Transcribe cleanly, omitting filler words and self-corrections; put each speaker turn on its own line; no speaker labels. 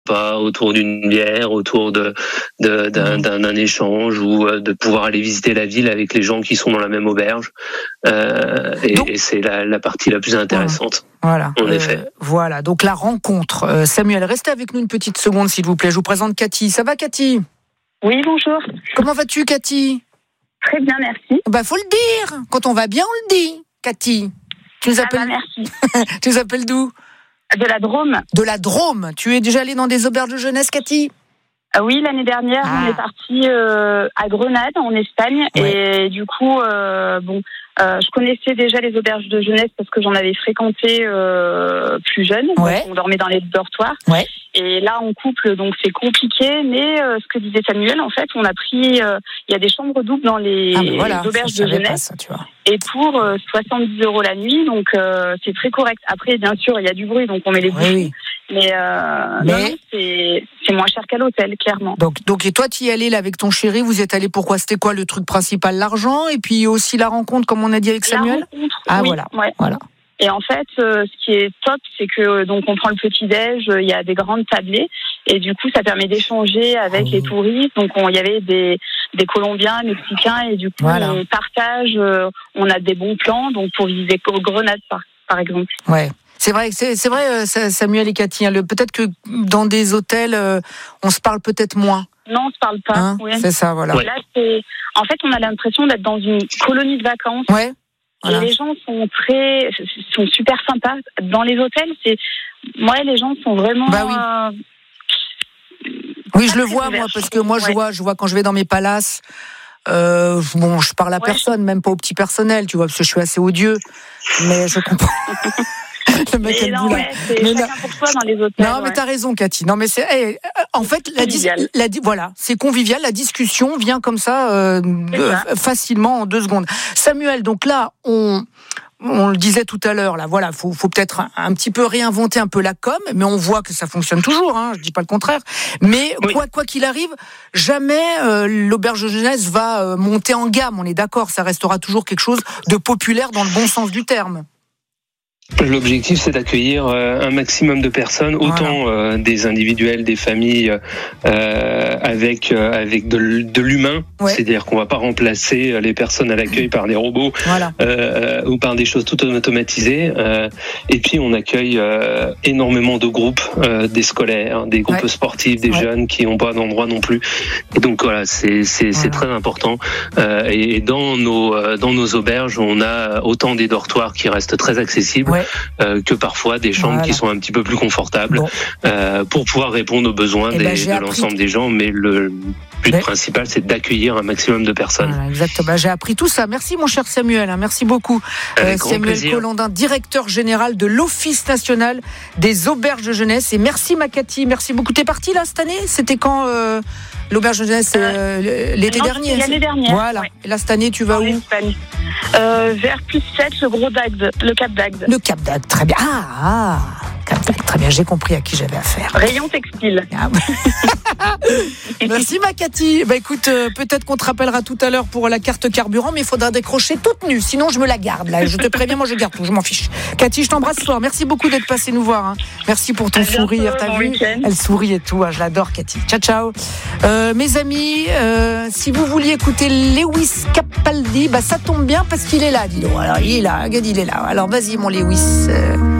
repas, autour d'une bière, autour d'un échange, ou de pouvoir aller visiter la ville avec les gens qui sont dans la même auberge. Et c'est la partie la plus intéressante.
Voilà.
En effet.
Voilà. Donc la rencontre. Samuel, restez avec nous une petite seconde, s'il vous plaît. Je vous présente Cathy. Ça va, Cathy ?
Oui, bonjour.
Comment vas-tu, Cathy ?
Très bien, merci.
Faut le dire. Quand on va bien, on le dit. Cathy. Tu nous appelles...
merci.
Tu nous appelles d'où ?
De la Drôme.
De la Drôme. Tu es déjà allée dans des auberges de jeunesse, Cathy ?
Oui, l'année dernière, on est parti à Grenade, en Espagne. Ouais. Et du coup, je connaissais déjà les auberges de jeunesse parce que j'en avais fréquenté plus jeune.
Ouais.
Donc on dormait dans les dortoirs.
Ouais.
Et là, en couple, donc c'est compliqué. Mais ce que disait Samuel, en fait, on a pris... il y a des chambres doubles dans les auberges de jeunesse.
Ça, tu vois.
Et pour 70 € la nuit, donc c'est très correct. Après, bien sûr, il y a du bruit, donc on met les bouchons.
Oui.
Mais non, c'est moins cher qu'à l'hôtel, clairement.
Donc et toi, tu y es allé là avec ton chéri, vous êtes allé pourquoi ? C'était quoi le truc principal ? L'argent et puis aussi la rencontre, comme on a dit avec Samuel ?
La rencontre, oui,
voilà.
Et en fait, ce qui est top, c'est que donc on prend le petit-déj, il y a des grandes tablées, et du coup, ça permet d'échanger avec les touristes. Donc il y avait des Colombiens, Mexicains, et du coup, on partage, on a des bons plans, donc pour visiter Grenade, par exemple.
Ouais. C'est vrai, Samuel et Cathy. Peut-être que dans des hôtels, on se parle peut-être moins.
Non, on se parle pas.
Oui. C'est ça, voilà.
Et là, en fait, on a l'impression d'être dans une colonie de vacances.
Ouais. Voilà.
Et les gens sont super sympas. Dans les hôtels, les gens sont vraiment.
Oui, je le vois moi, parce que moi, je vois quand je vais dans mes palaces. Je parle à personne, même pas au petit personnel, tu vois, parce que je suis assez odieux. Mais je comprends. Le mec
c'est chacun pour soi dans les hôtels.
Non, mais t'as raison, Cathy. Non, mais en fait, c'est convivial. La discussion vient comme ça, facilement en 2 secondes. Samuel, donc là, on le disait tout à l'heure, là, voilà, faut peut-être un petit peu réinventer un peu la com, mais on voit que ça fonctionne toujours, hein, je dis pas le contraire. Mais quoi qu'il arrive, jamais l'auberge de jeunesse va monter en gamme. On est d'accord, ça restera toujours quelque chose de populaire dans le bon sens du terme.
L'objectif, c'est d'accueillir un maximum de personnes, autant des individuels, des familles, avec de l'humain. Ouais. C'est-à-dire qu'on va pas remplacer les personnes à l'accueil par des robots ou par des choses tout automatisées. Et puis, on accueille énormément de groupes, des scolaires, des groupes sportifs, des jeunes qui n'ont pas d'endroit non plus. Et donc voilà, c'est très important. Et dans nos auberges, on a autant des dortoirs qui restent très accessibles. Que parfois des chambres qui sont un petit peu plus confortables pour pouvoir répondre aux besoins de l'ensemble des gens, mais le but principal, c'est d'accueillir un maximum de personnes.
Voilà, exactement. J'ai appris tout ça. Merci mon cher Samuel, merci beaucoup. Samuel Collandin, directeur général de l'Office national des auberges de jeunesse. Et merci ma Cathy, merci beaucoup. T'es partie là cette année ? C'était quand l'auberge de jeunesse l'été dernier ?
L'année dernière.
Voilà. Et là cette année, tu vas où ?
Espagne. Vers +7, le Cap d'Agde.
Le Cap d'Agde, très bien. Cap d'Agde, très bien, j'ai compris à qui j'avais affaire.
Rayon textile.
Merci ma Cathy. Écoute, peut-être qu'on te rappellera tout à l'heure pour la carte carburant, mais il faudra décrocher toute nue, sinon je me la garde. Là. Je te préviens, moi je garde tout, je m'en fiche. Cathy, je t'embrasse fort. Merci beaucoup d'être passée nous voir. Hein. Merci pour ton sourire. T'as vu ? Elle sourit et tout. Je l'adore, Cathy. Ciao, ciao. Mes amis, si vous vouliez écouter Lewis Capaldi, ça tombe bien parce qu'il est là, dis donc. Alors, il est là, alors vas-y mon Lewis.